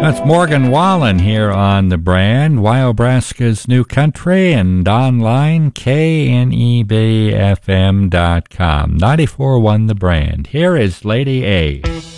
That's Morgan Wallen here on The Brand, Wyobraska's New Country, and online, knebfm.com. 94.1 The Brand. Here is Lady A.